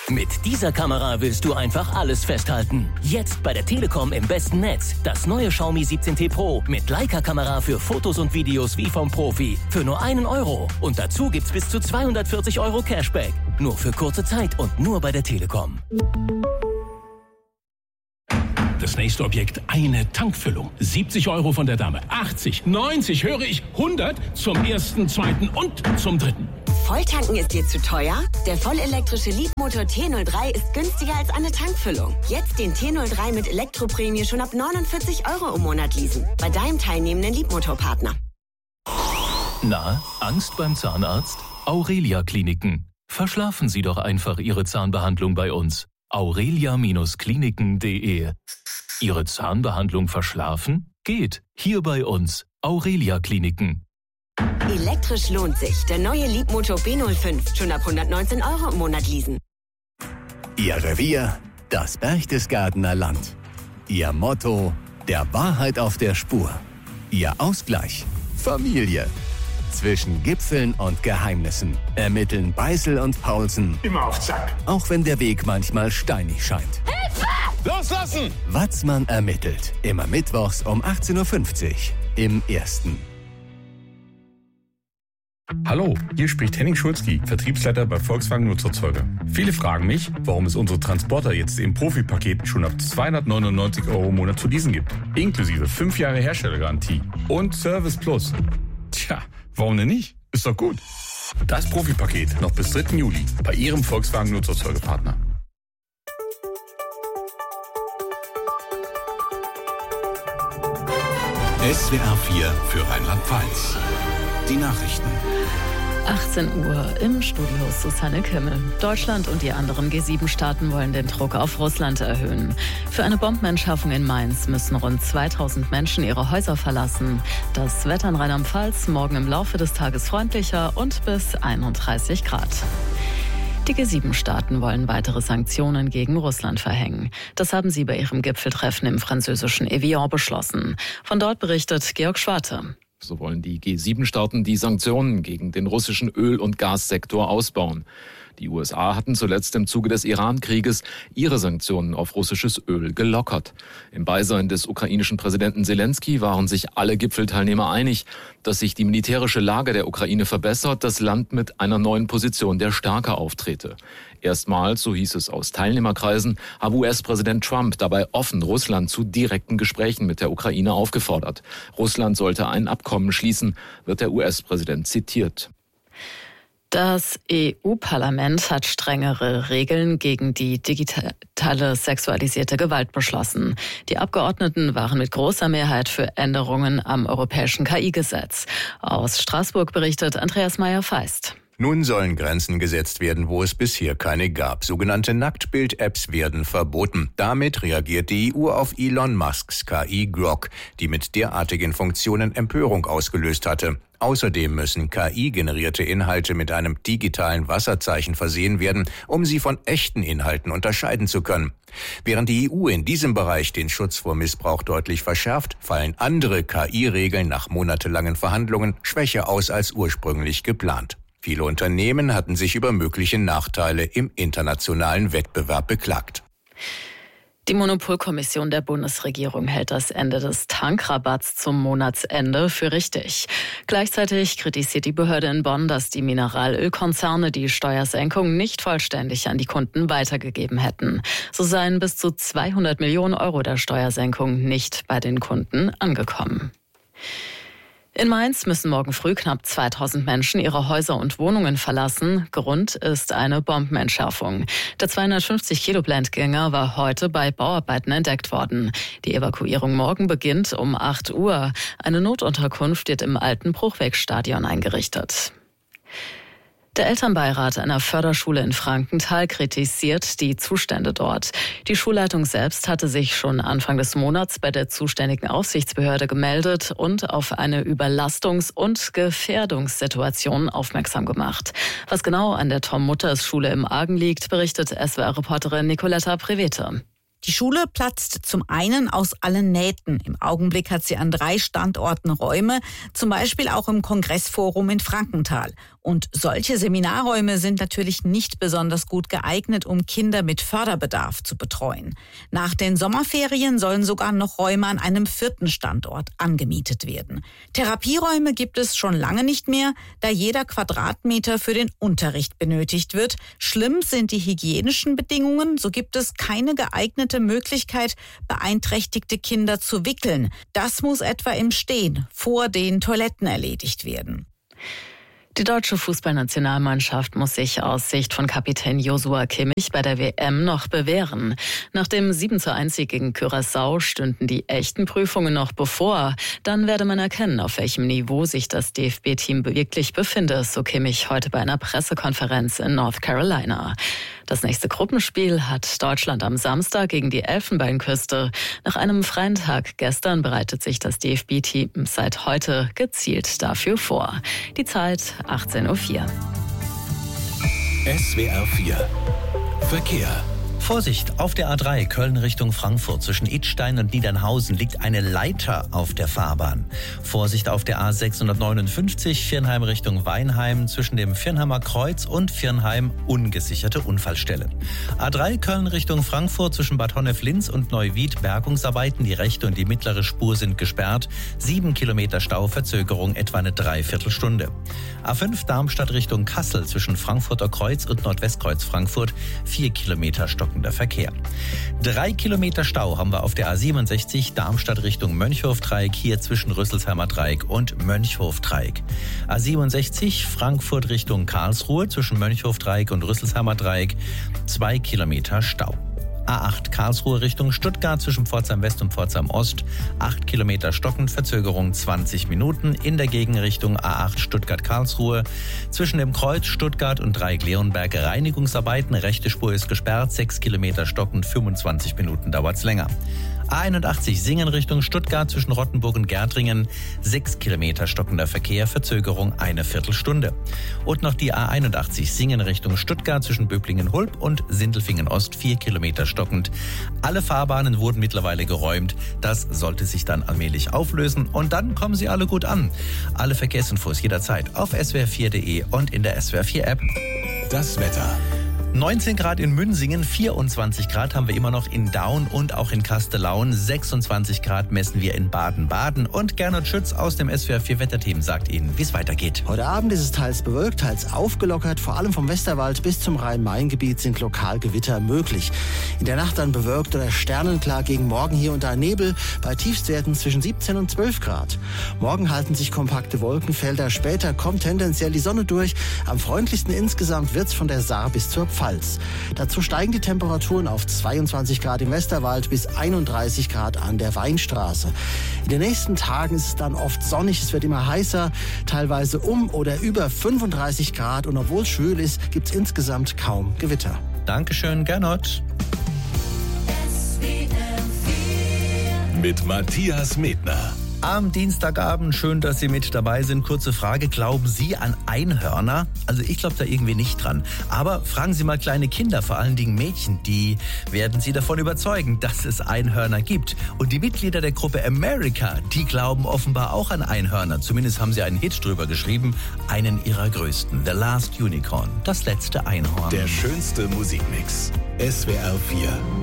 Mit dieser Kamera willst du einfach alles festhalten. Jetzt bei der Telekom im besten Netz. Das neue Xiaomi 17T Pro mit Leica-Kamera für Fotos und Videos wie vom Profi. Für nur €1. Und dazu gibt's bis zu 240 € Cashback. Nur für kurze Zeit und nur bei der Telekom. Das nächste Objekt, eine Tankfüllung. 70 € von der Dame. 80, 90, höre ich, 100 zum ersten, zweiten und zum dritten. Volltanken ist dir zu teuer? Der vollelektrische Leapmotor T03 ist günstiger als eine Tankfüllung. Jetzt den T03 mit Elektroprämie schon ab 49 € im Monat leasen. Bei deinem teilnehmenden Leapmotor-Partner. Na, Angst beim Zahnarzt? Aurelia Kliniken. Verschlafen Sie doch einfach Ihre Zahnbehandlung bei uns. aurelia-kliniken.de. Ihre Zahnbehandlung verschlafen? Geht. Hier bei uns. Aurelia Kliniken. Elektrisch lohnt sich. Der neue Leapmotor B05. Schon ab 119 € im Monat leasen. Ihr Revier, das Berchtesgadener Land. Ihr Motto, der Wahrheit auf der Spur. Ihr Ausgleich, Familie. Zwischen Gipfeln und Geheimnissen ermitteln Beißel und Paulsen. Immer auf Zack. Auch wenn der Weg manchmal steinig scheint. Hilfe! Loslassen! Watzmann ermittelt. Immer mittwochs um 18:50 Uhr im Ersten. Hallo, hier spricht Henning Schulzki, Vertriebsleiter bei Volkswagen Nutzerzeuger. Viele fragen mich, warum es unsere Transporter jetzt im Profi-Paket schon ab 299 € im Monat zu leasen gibt. Inklusive 5 Jahre Herstellergarantie und Service Plus. Tja, warum denn nicht? Ist doch gut. Das Profi-Paket noch bis 3. Juli bei Ihrem Volkswagen Nutzerzeugerpartner. SWR 4 für Rheinland-Pfalz. Die Nachrichten. 18 Uhr im Studio Susanne Kimmel. Deutschland und die anderen G7-Staaten wollen den Druck auf Russland erhöhen. Für eine Bombenentschärfung in Mainz müssen rund 2000 Menschen ihre Häuser verlassen. Das Wetter in Rheinland-Pfalz morgen im Laufe des Tages freundlicher und bis 31 Grad. Die G7-Staaten wollen weitere Sanktionen gegen Russland verhängen. Das haben sie bei ihrem Gipfeltreffen im französischen Evian beschlossen. Von dort berichtet Georg Schwarte. So wollen die G7-Staaten die Sanktionen gegen den russischen Öl- und Gassektor ausbauen. Die USA hatten zuletzt im Zuge des Iran-Krieges ihre Sanktionen auf russisches Öl gelockert. Im Beisein des ukrainischen Präsidenten Selenskyj waren sich alle Gipfelteilnehmer einig, dass sich die militärische Lage der Ukraine verbessert, das Land mit einer neuen Position der Stärke auftrete. Erstmals, so hieß es aus Teilnehmerkreisen, habe US-Präsident Trump dabei offen Russland zu direkten Gesprächen mit der Ukraine aufgefordert. Russland sollte ein Abkommen schließen, wird der US-Präsident zitiert. Das EU-Parlament hat strengere Regeln gegen die digitale sexualisierte Gewalt beschlossen. Die Abgeordneten waren mit großer Mehrheit für Änderungen am europäischen KI-Gesetz. Aus Straßburg berichtet Andreas Meyer-Feist. Nun sollen Grenzen gesetzt werden, wo es bisher keine gab. Sogenannte Nacktbild-Apps werden verboten. Damit reagiert die EU auf Elon Musks KI Grok, die mit derartigen Funktionen Empörung ausgelöst hatte. Außerdem müssen KI-generierte Inhalte mit einem digitalen Wasserzeichen versehen werden, um sie von echten Inhalten unterscheiden zu können. Während die EU in diesem Bereich den Schutz vor Missbrauch deutlich verschärft, fallen andere KI-Regeln nach monatelangen Verhandlungen schwächer aus als ursprünglich geplant. Viele Unternehmen hatten sich über mögliche Nachteile im internationalen Wettbewerb beklagt. Die Monopolkommission der Bundesregierung hält das Ende des Tankrabatts zum Monatsende für richtig. Gleichzeitig kritisiert die Behörde in Bonn, dass die Mineralölkonzerne die Steuersenkung nicht vollständig an die Kunden weitergegeben hätten. So seien bis zu 200 Millionen € der Steuersenkung nicht bei den Kunden angekommen. In Mainz müssen morgen früh knapp 2000 Menschen ihre Häuser und Wohnungen verlassen. Grund ist eine Bombenentschärfung. Der 250 Kilo Blendgänger war heute bei Bauarbeiten entdeckt worden. Die Evakuierung morgen beginnt um 8 Uhr. Eine Notunterkunft wird im alten Bruchwegstadion eingerichtet. Der Elternbeirat einer Förderschule in Frankenthal kritisiert die Zustände dort. Die Schulleitung selbst hatte sich schon Anfang des Monats bei der zuständigen Aufsichtsbehörde gemeldet und auf eine Überlastungs- und Gefährdungssituation aufmerksam gemacht. Was genau an der Tom-Mutters-Schule im Argen liegt, berichtet SWR-Reporterin Nicoletta Prevete. Die Schule platzt zum einen aus allen Nähten. Im Augenblick hat sie an 3 Standorten Räume, zum Beispiel auch im Kongressforum in Frankenthal. Und solche Seminarräume sind natürlich nicht besonders gut geeignet, um Kinder mit Förderbedarf zu betreuen. Nach den Sommerferien sollen sogar noch Räume an einem 4. Standort angemietet werden. Therapieräume gibt es schon lange nicht mehr, da jeder Quadratmeter für den Unterricht benötigt wird. Schlimm sind die hygienischen Bedingungen, so gibt es keine geeignete Möglichkeit, beeinträchtigte Kinder zu wickeln. Das muss etwa im Stehen vor den Toiletten erledigt werden. Die deutsche Fußballnationalmannschaft muss sich aus Sicht von Kapitän Joshua Kimmich bei der WM noch bewähren. Nach dem 7:1 gegen Curaçao stünden die echten Prüfungen noch bevor. Dann werde man erkennen, auf welchem Niveau sich das DFB-Team wirklich befinde, so Kimmich heute bei einer Pressekonferenz in North Carolina. Das nächste Gruppenspiel hat Deutschland am Samstag gegen die Elfenbeinküste. Nach einem freien Tag gestern bereitet sich das DFB-Team seit heute gezielt dafür vor. Die Zeit 18:04 Uhr. SWR 4 Verkehr. Vorsicht, auf der A3 Köln Richtung Frankfurt zwischen Idstein und Niedernhausen liegt eine Leiter auf der Fahrbahn. Vorsicht auf der A659 Viernheim Richtung Weinheim zwischen dem Viernheimer Kreuz und Viernheim ungesicherte Unfallstelle. A3 Köln Richtung Frankfurt zwischen Bad Honnef-Linz und Neuwied Bergungsarbeiten. Die rechte und die mittlere Spur sind gesperrt. 7 Kilometer Stau, Verzögerung etwa eine Dreiviertelstunde. A5 Darmstadt Richtung Kassel zwischen Frankfurter Kreuz und Nordwestkreuz Frankfurt 4 Kilometer stockender Verkehr. 3 Kilometer Stau haben wir auf der A67 Darmstadt Richtung Mönchhof-Dreieck, hier zwischen Rüsselsheimer Dreieck und Mönchhof-Dreieck. A67 Frankfurt Richtung Karlsruhe zwischen Mönchhof-Dreieck und Rüsselsheimer Dreieck 2 Kilometer Stau. A8 Karlsruhe Richtung Stuttgart zwischen Pforzheim West und Pforzheim Ost 8 Kilometer stockend, Verzögerung 20 Minuten. In der Gegenrichtung A8 Stuttgart-Karlsruhe zwischen dem Kreuz Stuttgart und Dreieck-Leonberg Reinigungsarbeiten. Rechte Spur ist gesperrt, 6 Kilometer stockend, 25 Minuten dauert's länger. A81 Singen Richtung Stuttgart zwischen Rottenburg und Gärtringen 6 Kilometer stockender Verkehr, Verzögerung eine Viertelstunde. Und noch die A81 Singen Richtung Stuttgart zwischen Böblingen-Hulb und Sindelfingen-Ost 4 Kilometer stockend. Alle Fahrbahnen wurden mittlerweile geräumt. Das sollte sich dann allmählich auflösen und dann kommen sie alle gut an. Alle Verkehrsinfos jederzeit auf swr4.de und in der SWR4-App. Das Wetter. 19 Grad in Münsingen, 24 Grad haben wir immer noch in Daun und auch in Kastellaun. 26 Grad messen wir in Baden-Baden. Und Gernot Schütz aus dem SWR4 Wetterteam sagt Ihnen, wie es weitergeht. Heute Abend ist es teils bewölkt, teils aufgelockert. Vor allem vom Westerwald bis zum Rhein-Main-Gebiet sind lokal Gewitter möglich. In der Nacht dann bewölkt oder sternenklar, gegen Morgen hier und da Nebel bei Tiefstwerten zwischen 17 und 12 Grad. Morgen halten sich kompakte Wolkenfelder. Später kommt tendenziell die Sonne durch. Am freundlichsten insgesamt wird's von der Saar bis zur Pfalz. Dazu steigen die Temperaturen auf 22 Grad im Westerwald bis 31 Grad an der Weinstraße. In den nächsten Tagen ist es dann oft sonnig, es wird immer heißer, teilweise um oder über 35 Grad. Und obwohl es schwül ist, gibt es insgesamt kaum Gewitter. Dankeschön, Gernot. Mit Matthias Medner. Am Dienstagabend, schön, dass Sie mit dabei sind. Kurze Frage, glauben Sie an Einhörner? Also ich glaube da irgendwie nicht dran. Aber fragen Sie mal kleine Kinder, vor allen Dingen Mädchen, die werden Sie davon überzeugen, dass es Einhörner gibt. Und die Mitglieder der Gruppe America, die glauben offenbar auch an Einhörner. Zumindest haben sie einen Hit drüber geschrieben, einen ihrer größten, The Last Unicorn, das letzte Einhorn. Der schönste Musikmix, SWR 4.